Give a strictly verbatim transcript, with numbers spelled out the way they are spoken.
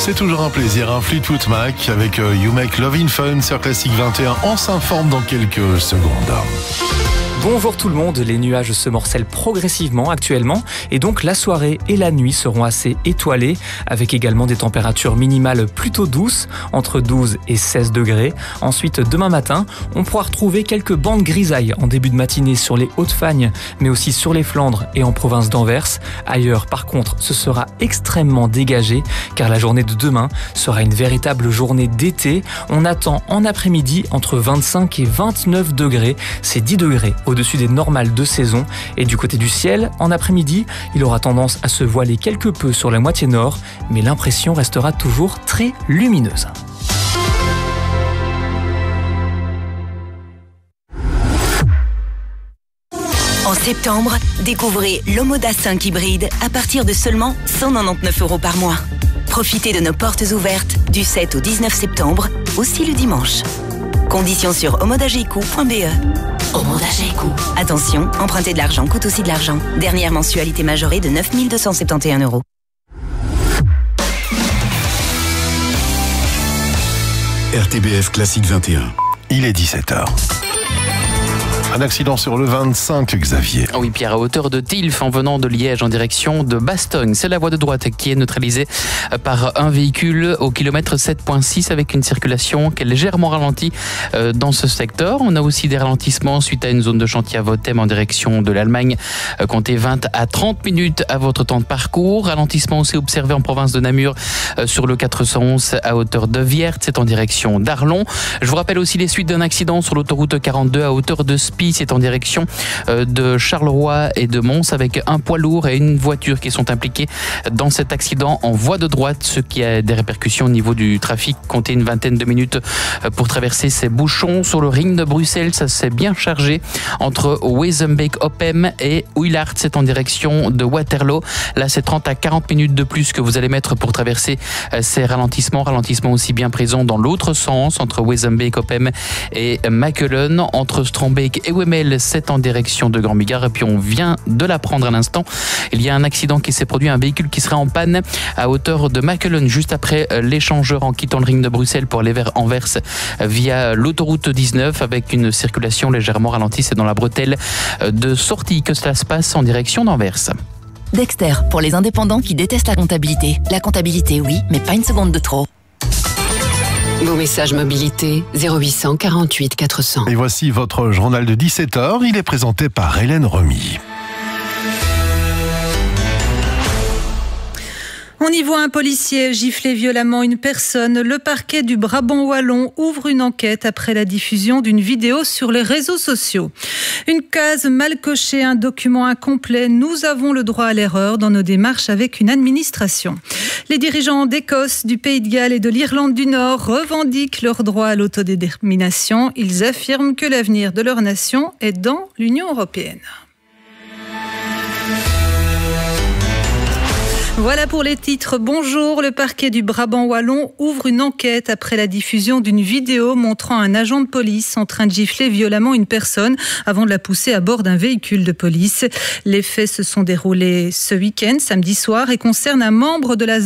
C'est toujours un plaisir, un Fleetwood Mac avec euh, You Make Lovin' Fun sur Classique vingt et un. On s'informe dans quelques secondes. Bonjour tout le monde, les nuages se morcellent progressivement actuellement et donc la soirée et la nuit seront assez étoilées avec également des températures minimales plutôt douces, entre douze et seize degrés. Ensuite, demain matin, on pourra retrouver quelques bandes grisailles en début de matinée sur les Hautes-Fagnes, mais aussi sur les Flandres et en province d'Anvers. Ailleurs, par contre, ce sera extrêmement dégagé car la journée de demain sera une véritable journée d'été. On attend en après-midi entre vingt-cinq et vingt-neuf degrés, c'est dix degrés au-dessus des normales de saison. Et du côté du ciel, en après-midi, il aura tendance à se voiler quelque peu sur la moitié nord, mais l'impression restera toujours très lumineuse. En septembre, découvrez l'Omoda cinq hybride à partir de seulement cent quatre-vingt-dix-neuf euros par mois. Profitez de nos portes ouvertes du sept au dix-neuf septembre, aussi le dimanche. Conditions sur omodageco point b e. Omodageco. Attention, emprunter de l'argent coûte aussi de l'argent. Dernière mensualité majorée de neuf mille deux cent soixante et onze euros. R T B F Classique vingt et un. Il est dix-sept heures. Un accident sur le vingt-cinq, Xavier. Oui, Pierre, à hauteur de Tilf, en venant de Liège en direction de Bastogne. C'est la voie de droite qui est neutralisée par un véhicule au kilomètre sept virgule six avec une circulation qui est légèrement ralentie dans ce secteur. On a aussi des ralentissements suite à une zone de chantier à Votem en direction de l'Allemagne. Comptez vingt à trente minutes à votre temps de parcours. Ralentissement aussi observé en province de Namur sur le quatre cent onze à hauteur de Viert. C'est en direction d'Arlon. Je vous rappelle aussi les suites d'un accident sur l'autoroute quarante-deux à hauteur de Spi. C'est en direction de Charleroi et de Mons avec un poids lourd et une voiture qui sont impliqués dans cet accident en voie de droite, ce qui a des répercussions au niveau du trafic. Comptez une vingtaine de minutes pour traverser ces bouchons. Sur le ring de Bruxelles, ça s'est bien chargé entre Wezenbeek-Oppem et Oeilart. C'est en direction de Waterloo. Là, c'est trente à quarante minutes de plus que vous allez mettre pour traverser ces ralentissements. Ralentissements aussi bien présents dans l'autre sens entre Wezenbeek-Oppem et Makelen, entre Strombeek et Wemmel, c'est en direction de Grand Bigard. Et puis on vient de l'apprendre à l'instant, il y a un accident qui s'est produit, un véhicule qui serait en panne à hauteur de Makelen, juste après l'échangeur en quittant le ring de Bruxelles pour aller vers Anvers via l'autoroute dix-neuf avec une circulation légèrement ralentie. C'est dans la bretelle de sortie que cela se passe en direction d'Anvers. Dexter, pour les indépendants qui détestent la comptabilité. La comptabilité, oui, mais pas une seconde de trop. Vos messages mobilité zéro huit cent quarante-huit quatre cents. Et voici votre journal de dix-sept heures. Il est présenté par Hélène Remy. On y voit un policier gifler violemment une personne. Le parquet du Brabant wallon ouvre une enquête après la diffusion d'une vidéo sur les réseaux sociaux. Une case mal cochée, un document incomplet. Nous avons le droit à l'erreur dans nos démarches avec une administration. Les dirigeants d'Écosse, du Pays de Galles et de l'Irlande du Nord revendiquent leur droit à l'autodétermination. Ils affirment que l'avenir de leur nation est dans l'Union européenne. Voilà pour les titres. Bonjour, le parquet du Brabant wallon ouvre une enquête après la diffusion d'une vidéo montrant un agent de police en train de gifler violemment une personne avant de la pousser à bord d'un véhicule de police. Les faits se sont déroulés ce week-end, samedi soir, et concernent un membre de la